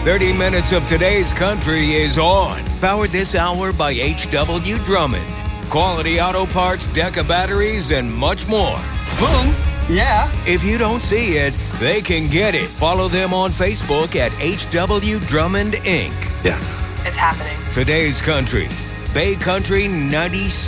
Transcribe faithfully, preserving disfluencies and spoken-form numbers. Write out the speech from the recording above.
thirty minutes of today's country is on. Powered this hour by H W Drummond. Quality auto parts, Deca batteries, and much more. Boom. Yeah. If you don't see it, they can get it. Follow them on Facebook at H W Drummond Incorporated. Yeah. It's happening. Today's country. Bay Country ninety-six.